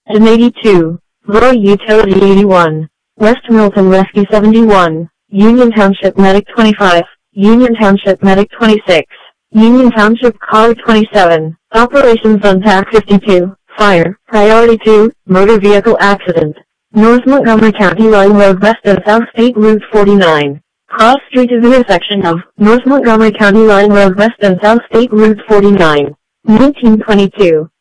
Gym 82, Roy Utility 81, West Milton Rescue 71, Union Township Medic 25, Union Township Medic 26, Union Township Car 27, Operations Unpack 52, Fire, Priority 2, Motor Vehicle Accident, North Montgomery County Line Road West and South State Route 49, Cross Street is intersection of North Montgomery County Line Road West and South State Route 49, 1922.